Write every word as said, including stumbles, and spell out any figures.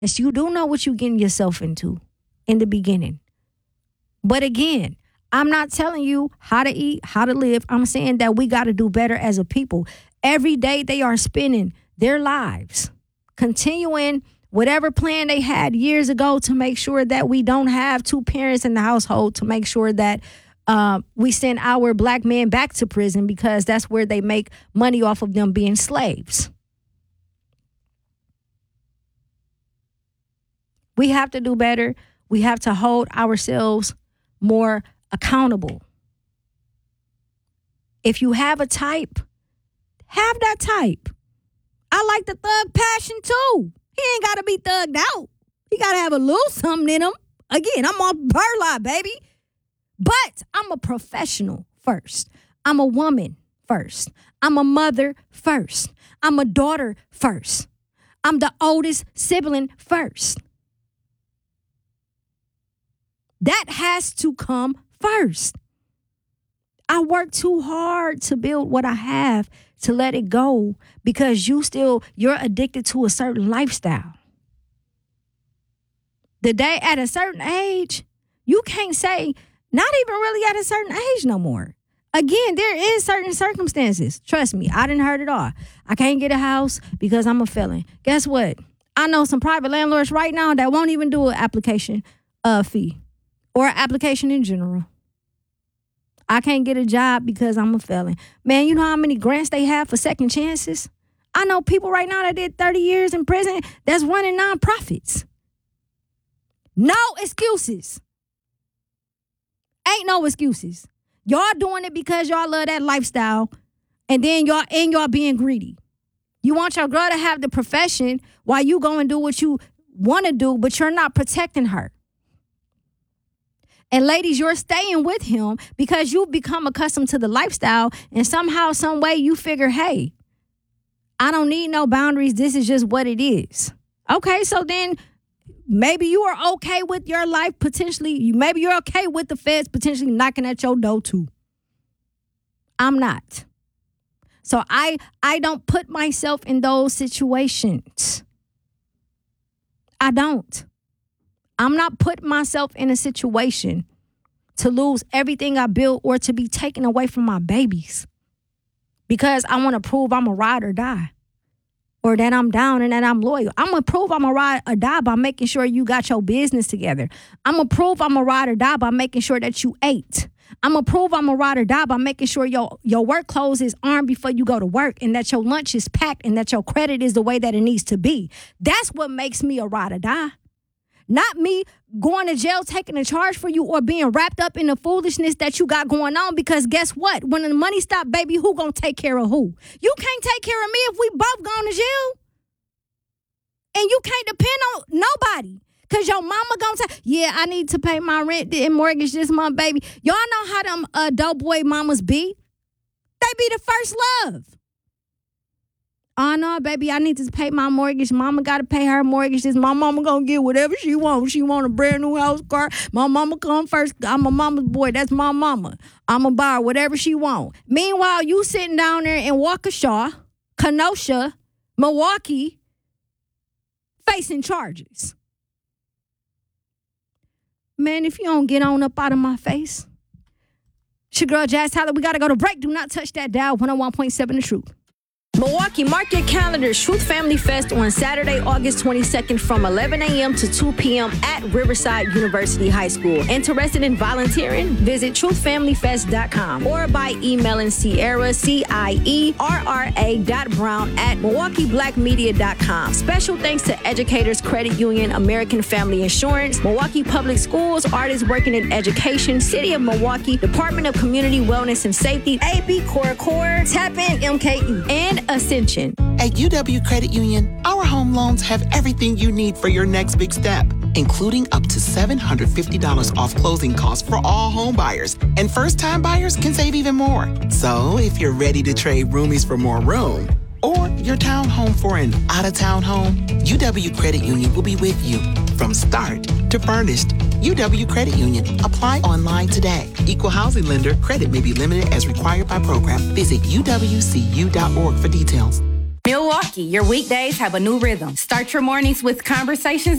Yes, you do know what you're getting yourself into in the beginning. But again, I'm not telling you how to eat, how to live. I'm saying that we got to do better as a people. Every day they are spending their lives continuing whatever plan they had years ago to make sure that we don't have two parents in the household, to make sure that uh, we send our black men back to prison because that's where they make money off of them being slaves. We have to do better. We have to hold ourselves more accountable. If you have a type, have that type. I like the thug passion too. He ain't got to be thugged out. He got to have a little something in him. Again, I'm on burla, baby. But I'm a professional first. I'm a woman first. I'm a mother first. I'm a daughter first. I'm the oldest sibling first. That has to come first. I work too hard to build what I have, to let it go, because you still, you're addicted to a certain lifestyle. The day at a certain age, you can't say, not even really at a certain age no more. Again, there is certain circumstances. Trust me, I didn't heard it all. I can't get a house because I'm a felon. Guess what? I know some private landlords right now that won't even do an application uh, fee or an application in general. I can't get a job because I'm a felon. Man, you know how many grants they have for second chances? I know people right now that did thirty years in prison that's running nonprofits. No excuses. Ain't no excuses. Y'all doing it because y'all love that lifestyle, and then y'all and y'all being greedy. You want your girl to have the profession while you go and do what you want to do, but you're not protecting her. And ladies, you're staying with him because you've become accustomed to the lifestyle, and somehow, some way you figure, hey, I don't need no boundaries. This is just what it is. Okay, so then maybe you are okay with your life potentially. Maybe you're okay with the feds potentially knocking at your door too. I'm not. So I, I don't put myself in those situations. I don't. I'm not putting myself in a situation to lose everything I built or to be taken away from my babies because I want to prove I'm a ride or die, or that I'm down and that I'm loyal. I'm going to prove I'm a ride or die by making sure you got your business together. I'm going to prove I'm a ride or die by making sure that you ate. I'm going to prove I'm a ride or die by making sure your, your work clothes is armed before you go to work, and that your lunch is packed, and that your credit is the way that it needs to be. That's what makes me a ride or die. Not me going to jail, taking a charge for you, or being wrapped up in the foolishness that you got going on. Because guess what? When the money stop, baby, who gonna take care of who? You can't take care of me if we both gone to jail. And you can't depend on nobody. Because your mama gonna say, yeah, I need to pay my rent and mortgage this month, baby. Y'all know how them uh, dope boy mamas be. They be the first love. Oh, no, baby, I need to pay my mortgage. Mama got to pay her mortgage. This my mama going to get whatever she wants. She want a brand new house car. My mama come first. I'm a mama's boy. That's my mama. I'm going to buy her whatever she want. Meanwhile, you sitting down there in Waukesha, Kenosha, Milwaukee, facing charges. Man, if you don't get on up out of my face. It's your girl, Jazz Tyler. We got to go to break. Do not touch that dial. one oh one point seven The Truth. Milwaukee, mark your calendars. Truth Family Fest on Saturday, August twenty-second from eleven a.m. to two p.m. at Riverside University High School. Interested in volunteering? Visit truth family fest dot com or by emailing Sierra, C I E R R A dot Brown at Milwaukee Black Media dot com. Special thanks to Educators Credit Union, American Family Insurance, Milwaukee Public Schools, Artists Working in Education, City of Milwaukee, Department of Community Wellness and Safety, A B Core Core, Tap In M K E, and Ascension. At U W Credit Union, our home loans have everything you need for your next big step, including up to seven hundred fifty dollars off closing costs for all home buyers. And first-time buyers can save even more. So if you're ready to trade roomies for more room, or your townhome for an out-of-town home, U W Credit Union will be with you from start to furnished. U W Credit Union. Apply online today. Equal housing lender. Credit may be limited as required by program. Visit U W C U dot org for details. Milwaukee, your weekdays have a new rhythm. Start your mornings with conversations